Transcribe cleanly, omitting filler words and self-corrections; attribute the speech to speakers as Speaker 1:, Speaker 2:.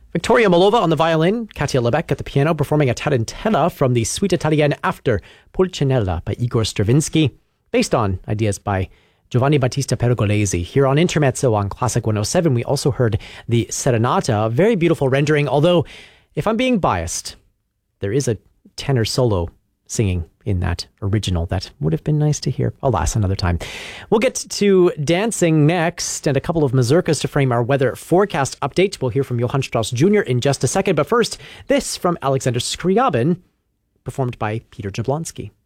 Speaker 1: Victoria Molova on the violin, Katia Lebec at the piano, performing a tarantella from the Suite Italienne after Pulcinella by Igor Stravinsky, based on ideas by Giovanni Battista Pergolesi. Here on Intermezzo on Classic 107, we also heard the Serenata, a very beautiful rendering, although, if I'm being biased, there is a tenor solo singing in that original that would have been nice to hear. Alas, another time. We'll get to dancing next and a couple of mazurkas to frame our weather forecast update. We'll hear from Johann Strauss Jr. in just a second. But first, this from Alexander Scriabin, performed by Peter Jablonski.